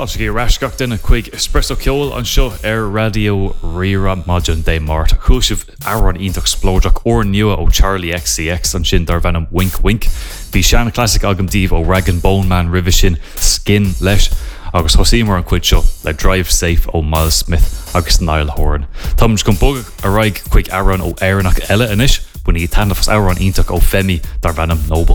fáilte í rascach duna chuig espresso ceol an seo radio Rira Majan de Mart. Chúisih Aaron ítach splóideach ó nua ó Charlie XCX an sin dar bhenim wink wink. Bhí seanna classic agam díobh ó Rag & Bone Man ribh sin skin leis. Agus thosaímar an cuid seo le Drive Safe ó Miles Smith agus Niall Horan. Táid go bog a raig chuig Aaron ó éireannach eile inis, bunig tanna fas Aaron ítach ó Femi dar bhenim Noble.